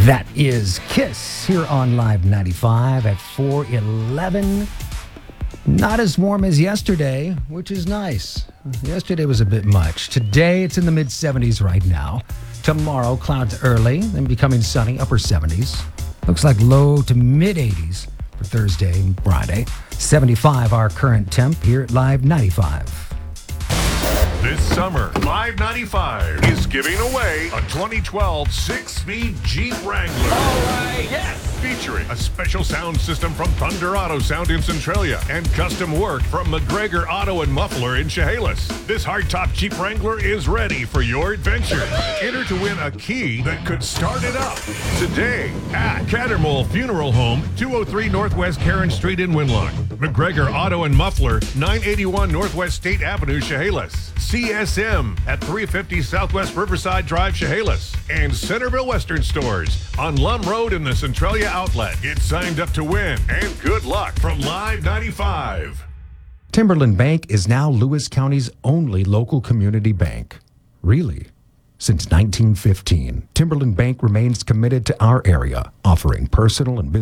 That is Kiss here on Live 95 at 4:11. Not as warm as yesterday, which is nice. Yesterday was a bit much. Today, it's in the mid-70s right now. Tomorrow, clouds early, then becoming sunny, upper 70s. Looks like low to mid-80s for Thursday and Friday. 75 our current temp here at Live 95. This summer, Live 95 is giving away a 2012 six-speed Jeep Wrangler. All right, yes! Featuring a special sound system from Thunder Auto Sound in Centralia and custom work from McGregor Auto and Muffler in Chehalis. This hardtop Jeep Wrangler is ready for your adventure. Enter to win a key that could start it up today at Cattermole Funeral Home, 203 Northwest Karen Street in Winlock. McGregor Auto and Muffler, 981 Northwest State Avenue, Chehalis. CSM at 350 Southwest Riverside Drive, Chehalis. And Centerville Western Stores on Lum Road in the Centralia Outlet. Get signed up to win, and good luck from Live 95. Timberland Bank is now Lewis County's only local community bank. Really? Since 1915, Timberland Bank remains committed to our area, offering personal and business